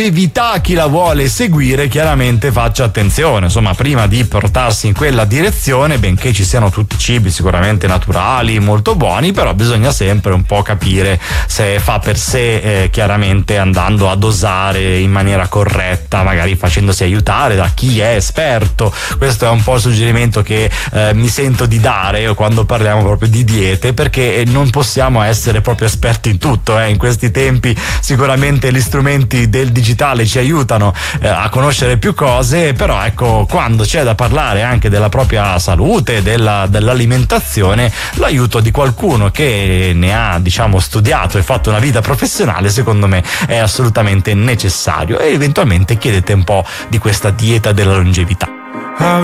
chi la vuole seguire chiaramente faccia attenzione, insomma, prima di portarsi in quella direzione, benché ci siano tutti cibi sicuramente naturali, molto buoni, però bisogna sempre un po' capire se fa per sé, chiaramente andando a dosare in maniera corretta, magari facendosi aiutare da chi è esperto. Questo è un po' il suggerimento che mi sento di dare quando parliamo proprio di diete, perché non possiamo essere proprio esperti in tutto, in questi tempi sicuramente gli strumenti del digitale ci aiutano a conoscere più cose, però ecco, quando c'è da parlare anche della propria salute, dell'alimentazione, l'aiuto di qualcuno che ne ha, diciamo, studiato e fatto una vita professionale, secondo me è assolutamente necessario. E eventualmente chiedete un po' di questa dieta della longevità.